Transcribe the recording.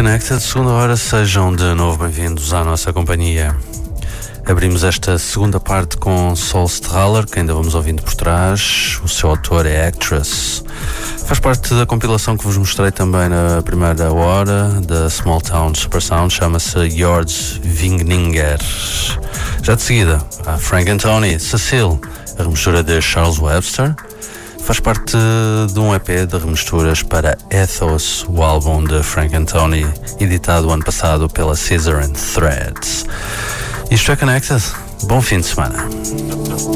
Connected, segunda hora, sejam de novo bem-vindos à nossa companhia. Abrimos esta segunda parte com Sol Straller, que ainda vamos ouvindo por trás. O seu autor é Actress. Faz parte da compilação que vos mostrei também na primeira hora, da Small Town Super Sound, chama-se Jords Vingninger. Já de seguida, a Frank and Tony, Cecile, a remistura de Charles Webster. Faz parte de um EP de remisturas para Ethos, o álbum de Frank and Tony, editado ano passado pela Scissor and Threads. Isto é Connected. Bom fim de semana.